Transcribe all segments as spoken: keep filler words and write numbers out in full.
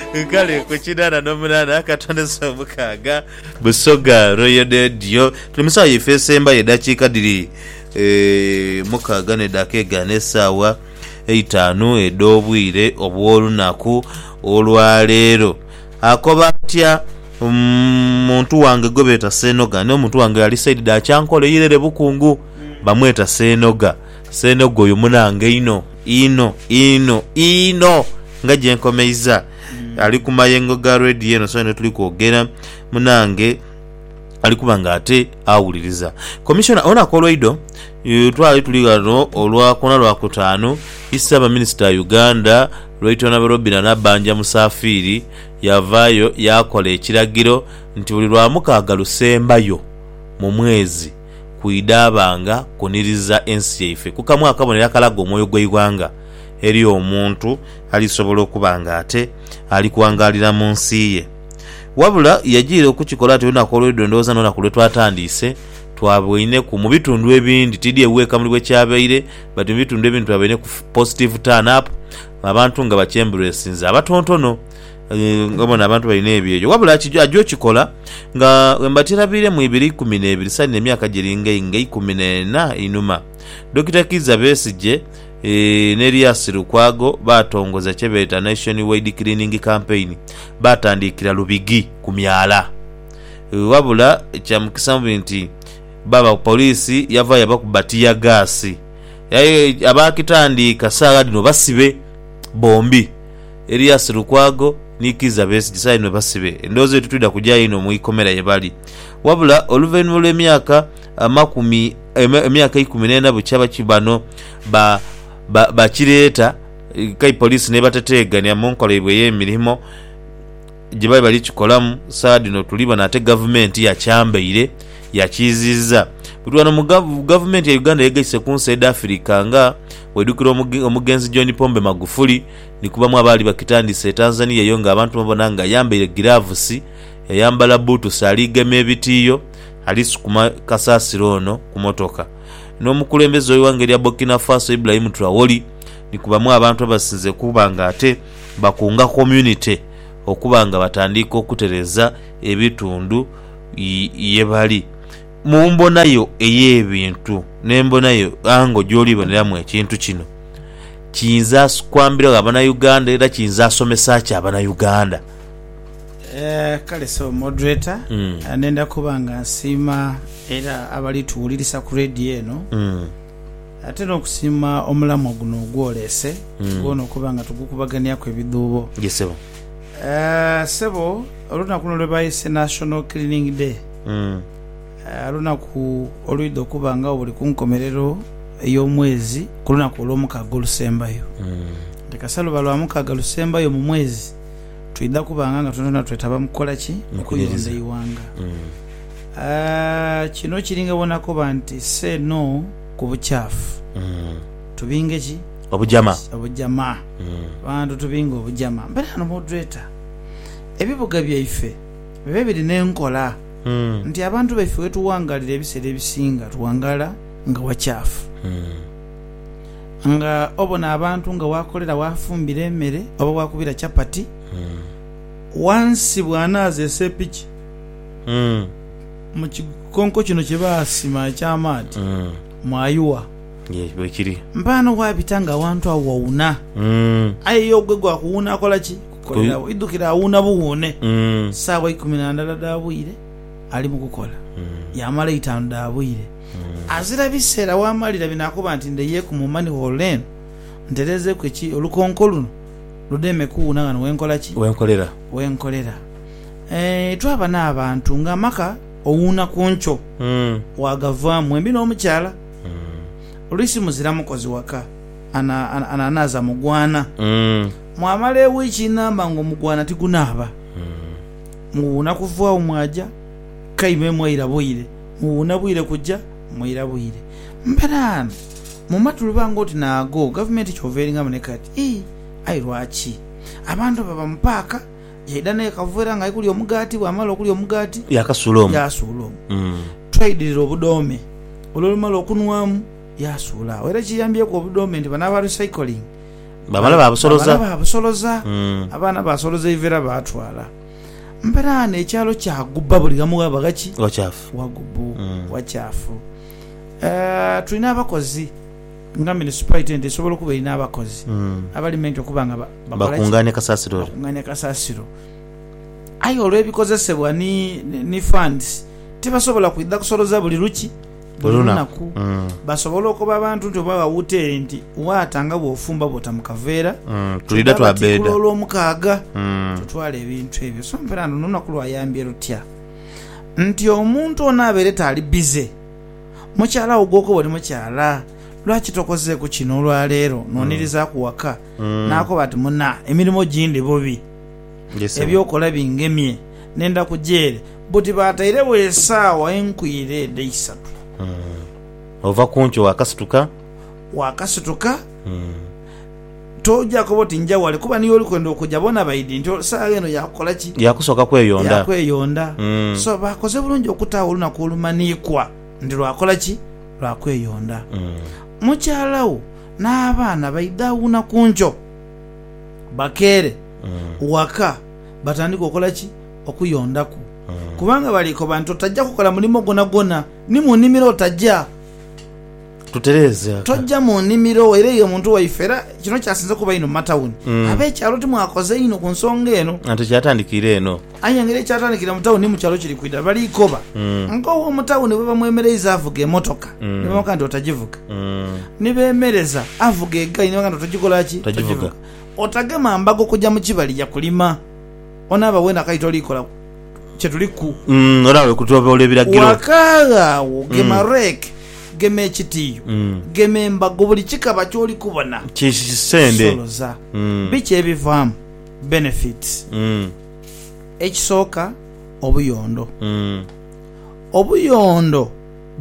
kale ku kinana n'omunana katonesa omukaaga Busoga Royal Radio tulimusawo yefesemba yedakiika diri e, mukaaga nedakega n'essaawa eitano ed'obwire obw'olunaku olwaleero akoba atya omuntu wange gwe beeta Senoga n'omuntu wange yali Saidi Dakyankola yirere bukungu bamweta Senoga Senoga oyo munange ino ino ino ino nga gyenkomeiza mm. ali ku mayengo ga radio eno so ne tuli kwogera munange ali kubanga ate awuliriza commissioner ona kolwaido twali tuli gano olwa kona lwa kutaano isaba minister Uganda Lwaitona Robina Nabanja Musafiri yavayo yakola ekiragiro nti buli lwa mukaaga Lusembayo mu mwezi kuidabanga kuniriza ensi yaife kukamwa akabonera kalaga omwoyo gw'eggwanga eri omuntu alisobola okubanga ate ali kuwangalira mu nsi ye wabula yagira okukikola ati onakolwedo ndowooza nona kulwe twatandise twabwine ku mu bitundu ebindi tidye eweeka muli bwe kyabaire but mu bitundu ebindi twabwine ku positive turn up abantu nga bakyembulesinza abatontono ngabona abantu balina ebyejo wabula ajjo kikola nga mbatirabire mu ibiri kumi n'ebiri sani emyaka giringa inga ikumi n'ena inuma Dokita Kizza Besigye e, Nerias Lukwago batongoza kyebeta Nationwide Cleaning Campaign batandikira Lubigi ku myala e, wabula kya mukisambu nti baba polisi yava yabakubatiya gasi yaye abakitandika saaga dino basibe bombi Erias Lukwago ni Kizza Besigye sai no basibe ndoze tutwida kujja ino mu ikomera yebali wabula oluvannyuma lw'emyaka amakumi emyaka ikumi n'ena bukyaba kibano ba ba bakireeta kai police ne bateteganya mu nkola ibwe y'emirimo gye bali bali kikolamu saadi no tuliba nate government ya kyambeire yakiziza butwana mu government ya Uganda yegese ku South Africa nga wedukira omugenzi John Pombe Magufuli nikubamu abali bakitandise Tanzania yonga abantu mabonanga yambeire gloves yayambala butu saligema ebitiyo alisukuma kasasirono ku motoka n'omukulembeze wange lya Burkina Faso Ibrahim Traoré nikubamu abantu abasinze kubanga ate bakunga community okubanga batandika okutereza ebitundu yebali mumbonayo eyebintu nembonayo ango gyoliboneramu ekintu kino kiyinza kwambira abana Uganda era kiyinza asomesa ki abana Uganda. Eh, kale so moderator mm. anenda kubanga nsima era abali tuwulirisa ku radio eno mm. ate n'okusima omulamu guno gwolese mm. gono kubanga tugukubagania ku ebiduubo yesebo eh sebo olunaku lwe bayise National Cleaning Day mm. uh, olunaku olwido kubanga obuli kunkomerero ey'omwezi ku lunaku olw'omukaaga Lusembayo mm. ndekasalo lwa mukaaga Lusembayo mu mwezi tuida kubanga nga tunona twetaba mukola ki okuyonda iwanga mm. uh, kino kiringa bona ko banti say no ku buchafu mm. tubinge ki obujama obujama mm. bantu tubinge obujama mbere no moderator ebibuga byaife bebe biri nenkola mm. nti abantu baife wetu wangalira ebisere ebisinga tuwangala nga wachafu mm. nga obona abantu nga wakolera wafumbira emmere oba wakubira chapati mm. wansi bwanaze sepiki mm. mu kikonko kino kyebasima kyamaati mm. mwayuwa ye bwekiri mpano wabitanga abantu awawuna mm. ayo gwegwa kuwuna akola ki kukolera idukira awuna buwune mm. sawa ikumi na ndala dabwire ali mu kukola mm. yamala itano dabwire mm. azira bisera wamalira binakuba nti ndeye ku mumani holen ntereze kweki olukonko luno ludeme kuwuna ngano wenkola ki wenkolera wenkolera eh twaba n'abantu nga maka owuna kuncho mm. wagavamu embi n'omukyala mm. olisi muzira mukozi waka ana ana, ana naza mugwana mm. mwamale wiki namba ngo mugwana tigunaba mm. muwuna kuvuwa umwaja kaime mwira boyire muwuna bwire kujja mwira bwire mperana mu matulu bango tinago government choveringa munekati eh airwachi abantu baba mpaka yaidana kavura nga ikuli omugati bwamala okuli omugati yakasulomu yasulomu mm. trade obudome ololumala okunwamu yasula era kiyambye ku obudome ndi banaba recycling bamala babusoloza babusoloza abaana basoloza ivera batwala mperana ekyalo kyagubba buli gamu wabagaki wakyafu wagubu wakyafu eh tulina abakozi nga municipality ndi sobola kuba ina abakozi abalimenti okubanga bakungane kasasiro bakungane kasasiro ayo olwebikozesebwa ni ni funds tibasobola kuidda kusoloza buli luki bulunaku mm. basobola okuba abantu nti oba wawuteri nti waatanga bwofumba botamukaveera mm. tulida twabeda olw'omukaaga mm. tutwala ebintu ebyo so mperano nunaku lwayambye lutya nti omuntu onaabeere taali bize mukyala ogwoko buli mukyala lwaki tokozeeku kino olwaleero noniriza kuwaka mm. naako bati muna emirimu gindi bubi yes, ebyokola bingemye nenda kujeere buti bataire bwesaawa enkwire edeisatu mm. ova kuncho wakasituka wakasituka mm. tojako boti njawale kuba niyo olikwenda okujja bona baidi nti saa eno yakola ki yakusoka kweyonda yakweyonda mm. so bakoze bulungi okutaawo olunaku olumanikwa ndi lwakola ki lwakweyonda mm. mukyalawo n'abaana baidawuna kuncho bakere mm. waka batandika okola ki okuyondaku mm. kubanga baliko bantu tajja kukola mulimo gona gona ni mu nimiro tajja tutereze tojja mu nimiro era ye muntu waifera kino kyasinze kuba ino matawuni mm. abe kyalo timwakoze ino ku nsonga eno anti kyatandikire eno anyangere kyatandikira mu tawuni mu kyalo kiri kwida bali koba mm. ngo wo mu tawuni bwe bamwemereza avuga emotoka mm. ne bakandi otagivuga mm. ne bemereza avuga egayi ne bakandi otagikola ki tagivuga otagema mbago kujja mu kibali ya kulima onaba wena kaito likola chetuliku mm orawe kutoba olebiragiro wakaga gema mm. rek gema ekitiyo mm. gema mbago buli kikaba kyoli kubona kisende soloza mm. biche ebivamu benefits mm. ekisoka obuyondo mm. obuyondo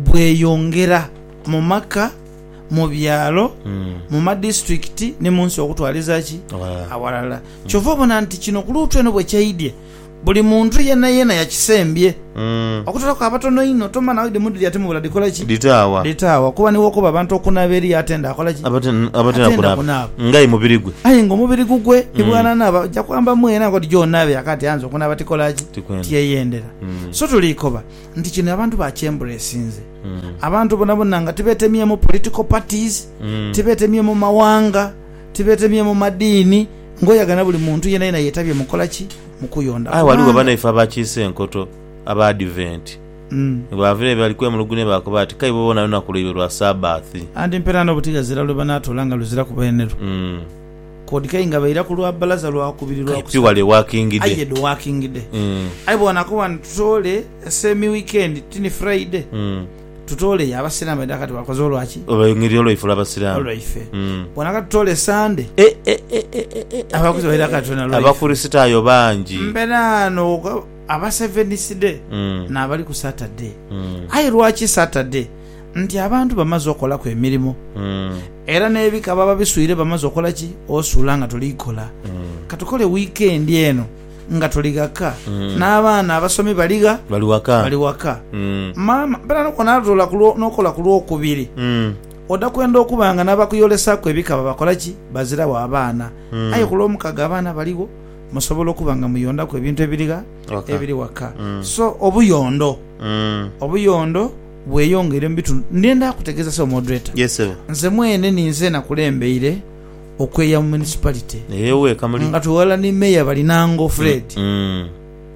bweyongera mu maka mu byalo mm. mu ma district ne munsi okutwaliza ki awalala mm. kyova bona nti kino kulutwe no bwe kyaidye buli muntu yena yena yakisembye mm. okutala kwa abatono ino toma nawe de mundi yatemu bula dikola ki ditawa ditawa kuba ni wokoba abantu okunaberi atenda akola ki abatena abatena kunaba ngai mubiri gwe ayi ngo mubiri gwe mm. ibwana naba jakwamba mwena ngo dijo nabe akati anzo kunaba tikola ki tiyeyendera mm. so tulikoba nti kino abantu ba chembre sinze mm. abantu bona bona nga tibetemye mu political parties mm. tibetemye mu mawanga tibetemye mu madini ngoyagana buli muntu yena yena yetabye mukola ki mukuyonda ayi waliwo bana ifa bakise enkoto aba advent mm bavire balikuwa mu lugune bakoba ati kai bobona yona kulibyo lwa sabathi andi mperano butiga zira lwe bana atolanga luzira kubenero mm kodi kai nga bayira kulwa balaza lwa kubiri lwa kusi wale working day ayi do working day mm ayi bona ko ntole semi weekend tini friday mm tutole abasiramu edakati bakoze olwaki obangiriyo lo ifula abasiramu olwaife mm bona ka tutole sunday eh eh eh abakoze edakati na lo abakurisita ayo banji mbenano aba seventh day mm. na abali ku saturday mm. ayi lwaki saturday nti abantu bamaze okola ku emirimu mm. era nebika baba bisuire bamaze okola ki osulanga tulikola mm. katukole weekend eno nga tuligaka mm. n'abaana abasomi baliga bali waka bali waka mm. mama bera nokona tola kulo nokola kulo okubiri mm. oda kwenda okubanga n'abakuyolesa ku ebika babakola ki bazira wa abaana mm. ayi kulo mukaga abaana baliwo musobola okubanga muyonda ku ebintu ebiriga okay. ebiri waka mm. so obuyondo mm. obuyondo bweyongere mbitu ndenda kutegeza so moderator yes sir nze mwene ninze nakulembeire okweya mu municipality ewe kamuli nga tuwala ni mayor balinango Fred mm. mm.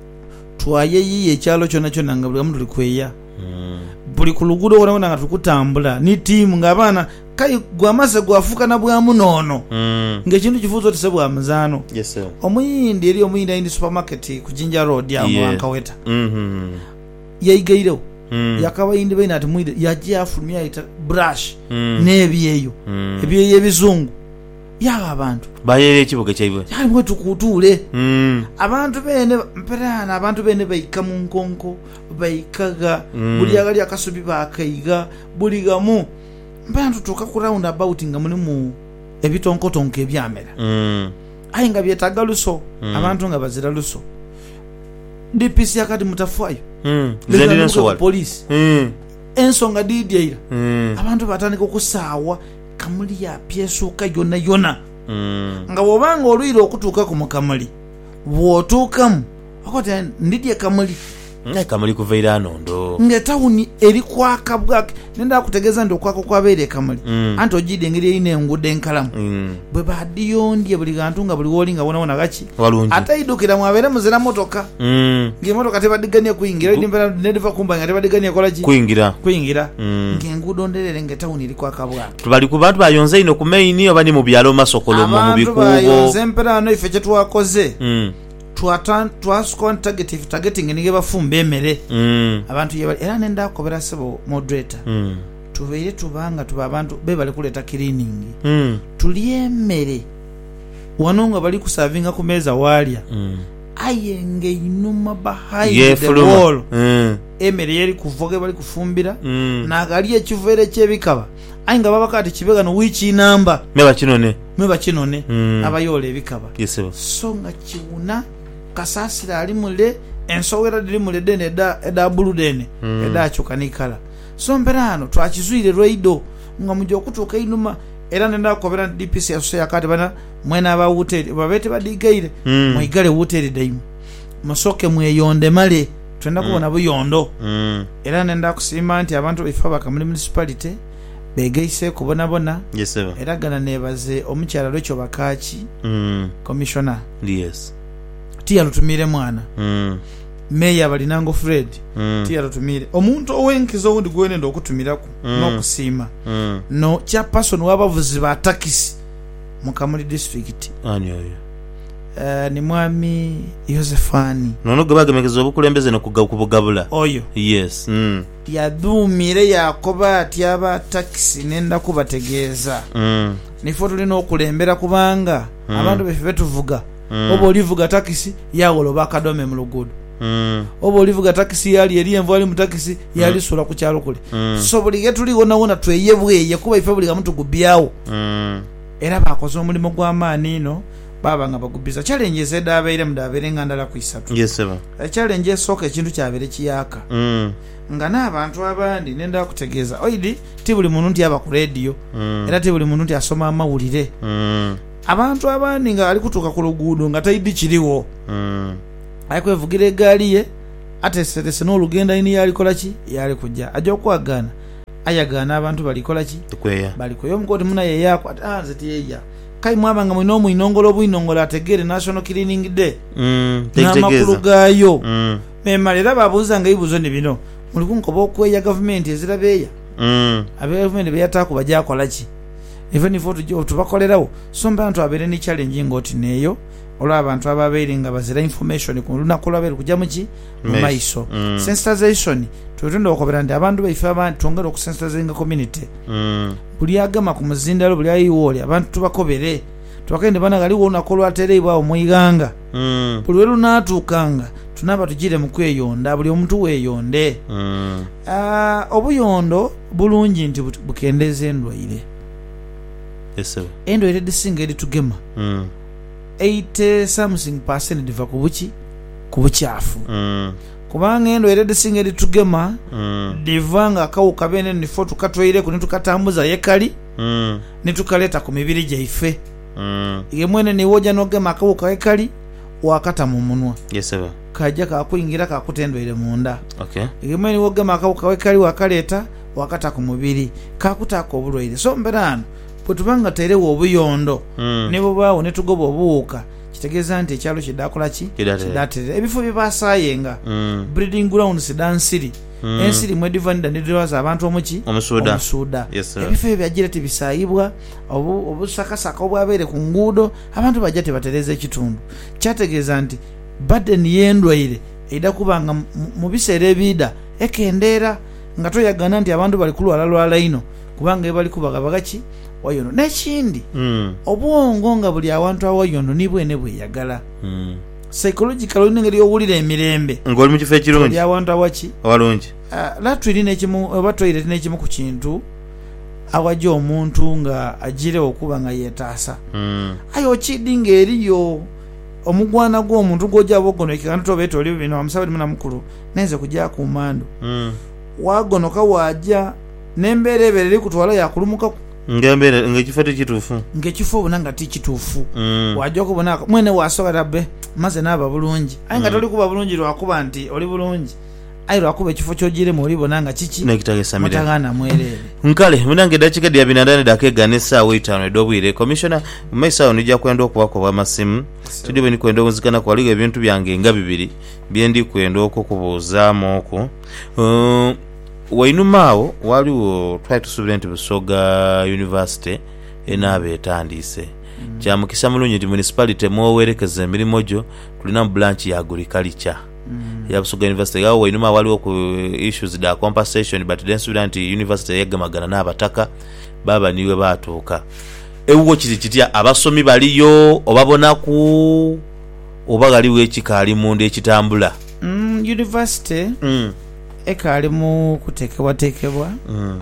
twaye yiye kyalo kyona kyona nga buli muntu likweya mm. buli kulugudo wona wona nga tukutambula ni team ngabana kai gwamaze gwafuka na bwa munono mm. ngekintu kifuzo tise bwa muzano yes sir omuyindi eri omuyindi indi supermarket ku Jinja Road ya yeah. Mwakaweta mhm yayigairo mm. yakabayindi baina ati mwide yaje afumya ita brush mm. nebyeyo mm. ebyeyo ebizungu yaba abantu bayere ekibuga kyaiwe yali mwe tukutule mm. abantu bene mperana abantu bene bayika mu nkonko bayikaga mm. buli agali akasubi bakayiga buli gamu mbantu tuka ku round about nga mulimu ebitonkotonke ebyamera mm. ayi nga byetaga luso mm. abantu nga bazira luso D P C akati mutafayo mm. zendina so wali police mm. ensonga didyeira mm. abantu batandika okusaawa kamuli ya pyesuka yona yona mm. nga bw'obanga oluyira okutuuka ku mukamuli bw'otuukamu akote ndidye kamuli naye kamuli kuvaira anondo ng'etawuni eri kwaka bwake nenda kutegeeza nti okwaka kwabeere kamuli mm. anti ogidde engeri erina enguudo enkalamu mm. bwe badiyondye buli kantu nga buli wooli nga bonabona gaki walungi ate idukira mwabeere muzira motoka mm. ng'emotoka tebadiganye kuyingira nediva kumba nga tebadiganye ekolaki kuyingira kuyingira mm. ng'enguudo nderere ng'etawuni eri kwaka bwake bali ku bantu bayonze ino ku maini oba ni mu byalo masokolo mu bikuubo abantu bayonze empera ano ife kye twakoze mm. twasukwa targetive targeting nige bafumba emere mm. abantu yebali era nenda akobera sebo moderator mm. tubeere tubanga tuba abantu be bali kuleeta cleaning mm. tuli emere wano nga bali kusavinga ku meeza waalya mm. ayenge inuma behind yeah, the fuluma. wall mm. emere yeri kuvoge bali kufumbira mm. nagali ekiveere kyebikaba ayi nga babaka ati kibega no wiiki namba meba kinone meba kinone mm. abayoola ebikaba yesebo so nga kiwuna kasasira ali mule ensowera diri mule dene eda eda bulu dene mm. eda chukanikala so mperano twakizwire roido nga mujja okutuuka inuma era nenda kobera D P C aso yakati bana mwena aba hoteli babete badigaire mm. mwigale hoteli daimu masoke mweyonde male twenda kubona mm. buyondo mm. era nenda kusima nti abantu bifa bakamuli municipality begeise kubona bona yesebo era gana nebaze omukyala lwekyo bakaki mm. commissioner yes tia lutumire mwana mm. meya balinango Fred mm. tia lutumire omuntu owenkizo wundi gwene ndo okutumiraku mm. n'okusiima mm. no kya person wabavuzi ba taxi mu Kamuli district ani oyo uh, ni mwami Yosefani nono gabagemekeza obukulembeze no kugabula oyo yes mm. yadumire yakoba atyaba taxi nenda kubategeeza mm. nifo tulina okulembera kubanga mm. abantu befe betuvuga mm. oba olivuga taxi yawoloba akadome mu luguudo mm. oba olivuga taxi yali eri envu ali mu taxi yali mm. sula ku kyalo kule mm. so buli getuli wona wona tweyebweye kuba ife buli gamuntu gubyawo mm. era bakoze omulimu gw'amaani ino baba nga bagubiza challenge ezedda abeire mudabere ngandala ku isatu yes sir challenge esooka ekintu kyabere kiyaka mm. nga n'abantu abandi nenda kutegeeza oidi ti buli muntu nti aba ku radio mm. era ti buli muntu nti asoma amawulire mm. abantu abandi nga ali kutuuka ku luguudo nga tayidi kiriwo mm. ayikwevugira eggaali ye ateeseteese n'olugenda ini yalikola ki yali kujja ajja okwagaana ayagaana abantu balikola ki tukweya balikoya omukooti muna yeyaako ati ah nze tiyeya kai mwabanga mulina omwinongolo obwinongolo ategeere National Cleaning Day mm. n'amakulu gaayo mm. memala era babuuza nga ibuzo ne bino muli kunkoba okweya gavumenti ezirabeeya mm. abe gavumenti beyataako bajakola ki even if tubakolerawo so mbantu abeere ne challenge ng'oti neeyo olwa abantu ababeere nga bazira information ku lunaku lwabeere kujja muki mu maiso mm. sensitization twetunda okobera nti abantu baife abantu twongera okusensitizinga community mm. buli agama ku muzindalo buli ayiwooli abantu tubakobere tubakende bana galiwo olunaku lwatereibwawo mu iganga mm. buli werunaatuukanga tunaba tugire mu kweyonda buli omuntu weeyonde mm. uh, obuyondo bulungi nti bukendeeza endwaire yes, endwaire disinga eri tugema mm. eighty something percent diva ku buki ku bukyafu mm. kubanga endwaire disinga eri tugema mm. divanga akawuka bene nifo tukatwaire ne tukatambuza yekali mm. ne tukaleta ku mibiri gyaife mm. yemwene niwoja nogema akawuka yekali wakata mu munwa yes sir kajja kakuyingira kakutendwaire munda okay yemwene wogema akawuka yekali wakaleta wakata ku mubiri kakutaka obulwaire so mberano bwetubanga terewo obuyondo mm. ne bwebaawo ne tugoba obuwuka kitegeeza nti ekyalo kidakola ki kidaterera ebifo byebasayenga mm. breeding grounds dansiri mm. ensiri mwedivanida nediwaza abantu omuki omusuuda omusuuda yes, ebifo ebyo byajira tebisayibwa obusakasaka obwabeere ku nguudo abantu bajja tebatereza ekitundu kyategeeza nti baden yendwaire eida kubanga mu biseera ebiida ekendeera nga toyagana nti abantu bali kulwala lwala ino kubanga ebali kubagabagaki wayono n'ekindi mm. obwongo nga buli awantu awayono nibwene bweyagala mm. psychological n'engeri owulira emirembe ng'oli mu kifo ekirungi buli awantu awaki awalungi uh, latwiri n'ekimu oba toilet n'ekimu ku kintu awajja omuntu nga agirewo okuba nga yeetaasa mm. aye okidi ng'eriyo omugwana gw'omuntu gw'ojja bogonokeka ntutobeeta oli bino amusaba limu namukulu nenze kujja ku mando mm. wagonoka waajja n'embeera ebeera eri kutwala yakulumuka ngambere ngekifo tekituufu ngekifo obona nga tikituufu mm. wajja okubona mwene wasooka tabbe maze naaba bulungi aye nga mm. toli kuba bulungi lwakuba nti oli bulungi ayi lwakuba ekifo kyogiremu olibona nga kiki mutagaana mwereere nkale munange eddakiika dya binadani dakegana essaawa etaano ed'obwire komishona mu maiso awo nijja kwenda okubaako bw'amasimu tudde bwe nikwenda okuzikana kwaliwo ebintu byange nga bibiri bye ndi kwenda okukubuuzaamu okwo uh, wainuma awo waliwo twali tusuubire nti Busoga University enaaba etandiise mm. kya mukisa mulungi nti municipality mwowerekeza emirimu gyo tulina mu branch ya agriculture mm. ya Busoga University yawo wainuma waliwo ku issues da compensation but then student university yegamagana n'abataka baba niwe batuuka ewuwo kiri kitya abasomi baliyo obabonaku oba galiwo ekikaali munda ekitambula mm, university mm. ekaali mu kuteekebwateekebwa mm.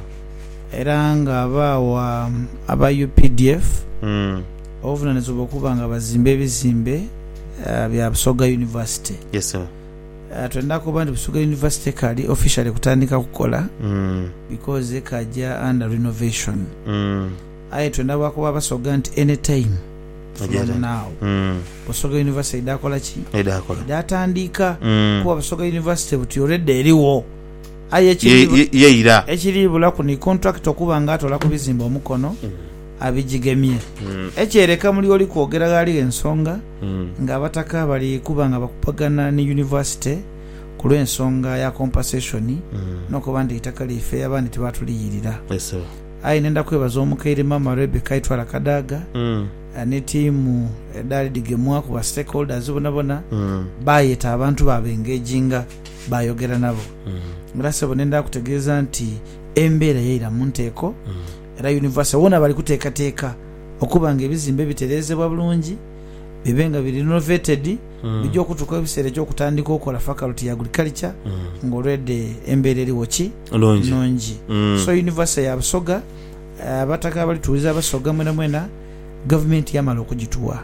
era nga abaawa aba U P D F mm. obuvunanyizibwa okuba nga bazimba ebizimbe uh, bya Busoga University. Yes sir. Uh, twenda kuba nti Busoga University ekaali officially kutandika kukola mm. because ekajja under renovation mm. aye twenda bakuba basoga nti anytime from now mm. Busoga University idakola ki idakola idatandika mm. kuba Busoga University buti already eriwo aye yeira ekiribula ku ni contract okuba nga atola kubizimba omukono mm. abijigemye mm. ekyereka muli oli kwogera gali ensonga mm. nga abataka bali kuba nga bakupagana ni university ku lw'ensonga ya compensation mm. n'okuba nti ettaka life abandi tebatuliyirira. Yes sir. ayi nenda kwebaza omukaire mama Rebecca itwala Kadaga mm. ne tiimu edali digemwa ku ba stakeholders bona bona mm. bayeta abantu babengeginga bayogera nabo mm. ngrasebo nenda kutegeeza nti embeera yeira mu nteeko mm. era university wona bali kuteekateeka okuba nga ebizimbe biterezebwa bulungi bibenga biri renovated mm. bijja okutuuka ebiseera ekyokutandika okukola faculty ya agriculture mm. ng'olwedde embeera eriwo ki nungi mm. so university ya Busoga abataka uh, balituuliza Abasoga mwena mwena government yamala okugituwa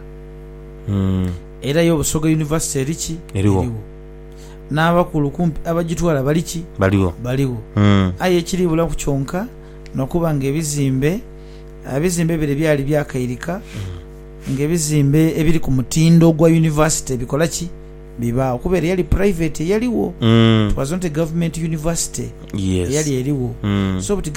mm. era yo Busoga University eriki eriwo n'abakulu kumpi abagitwala baliki baliwo baliwo mm. aye ekiribula ku kyonka n'okuba nga ebizimbe ebizimbe bire byali byakayirika mm. ng'ebizimbe ebiri ku mutindo gwa university bikola ki biba okubeera yali private yaliwo mm. twazo nti government university yes. yali eriwo mm. so